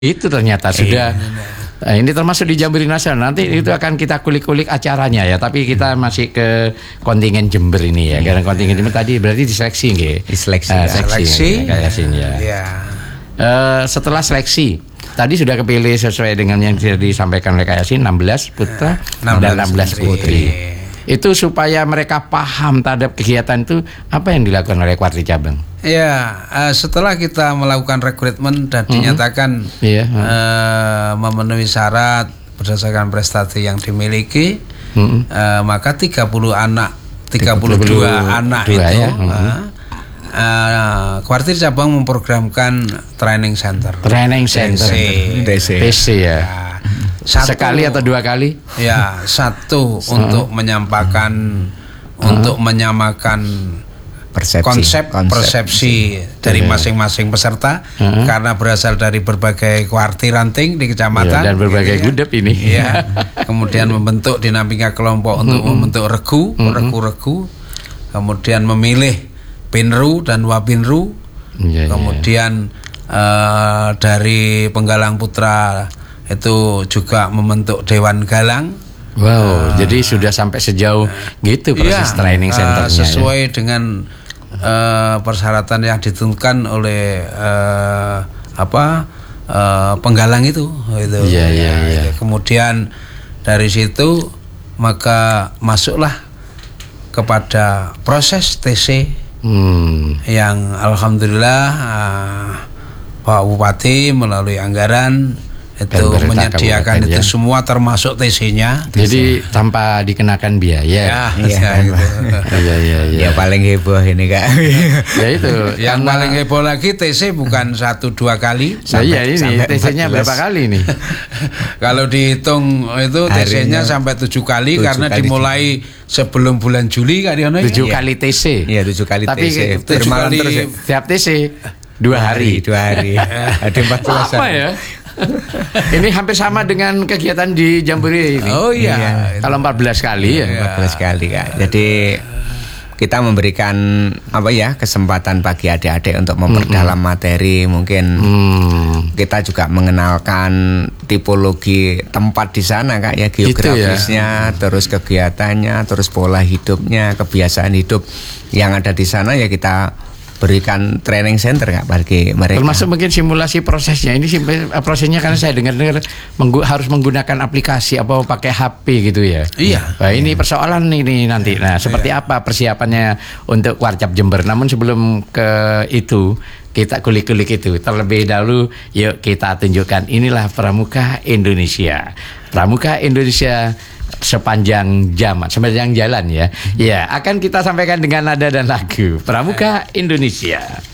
itu ternyata sudah. Ini termasuk di Jamboree Nasional. Nanti itu akan kita kulik-kulik acaranya ya. Tapi kita masih ke kontingen Jember ini ya. Karena kontingen Jember tadi berarti diseleksi nggih. Seleksi. Ya. Setelah seleksi, tadi sudah kepilih sesuai dengan yang disampaikan oleh Kak Yasin, 16 putra dan 16 putri. Itu supaya mereka paham terhadap kegiatan itu, apa yang dilakukan oleh Kuartir Cabang? Ya, setelah kita melakukan rekrutmen dan dinyatakan memenuhi syarat berdasarkan prestasi yang dimiliki, maka 32 anak itu Kuartir Cabang memprogramkan training center. TC ya. Sekali atau 2 kali? Ya, satu untuk menyampaikan, untuk menyamakan persepsi dari masing-masing peserta, karena berasal dari berbagai kuartir ranting di kecamatan dan berbagai gudep ini. Ya. Kemudian membentuk dinamika kelompok untuk membentuk regu, kemudian memilih Pinru dan Wapinru, kemudian dari penggalang putra itu juga membentuk Dewan Galang. Wow, jadi sudah sampai sejauh gitu proses training centernya. Sesuai dengan persyaratan yang ditentukan oleh penggalang itu. Kemudian dari situ maka masuklah kepada proses TC yang alhamdulillah Pak Bupati melalui anggaran itu menyediakan itu semua termasuk TC-nya. Jadi tanpa dikenakan biaya. Ya paling heboh ini Kak. Ya itu. Yang paling heboh lagi TC bukan 1-2 kali. Ini TC-nya berapa kali nih? Kalau dihitung itu TC-nya sampai 7 kali karena dimulai sebelum bulan Juli kan 7 kali TC. Iya 7 kali tapi TC. Tapi 7 kali tiap TC 2 hari. Ada 14 apa ya? Ini hampir sama dengan kegiatan di Jamboree ini. Oh iya. Kalau 14 kali ya. 14 kali Kak. Jadi kita memberikan kesempatan bagi adik-adik untuk memperdalam materi. Mungkin kita juga mengenalkan tipologi tempat di sana Kak ya, geografisnya, terus kegiatannya, terus pola hidupnya, kebiasaan hidup yang ada di sana ya kita berikan training center Kak bagi mereka. Termasuk mungkin simulasi prosesnya. Ini prosesnya karena saya dengar harus menggunakan aplikasi pakai HP gitu ya. Iya. Nah, ini persoalan ini nanti. Nah, seperti apa persiapannya untuk Kuarcap Jember? Namun sebelum ke itu kita kulik-kulik itu terlebih dahulu. Yuk kita tunjukkan inilah Pramuka Indonesia. Pramuka Indonesia sepanjang jalan ya. Ya, akan kita sampaikan dengan nada dan lagu Pramuka Indonesia.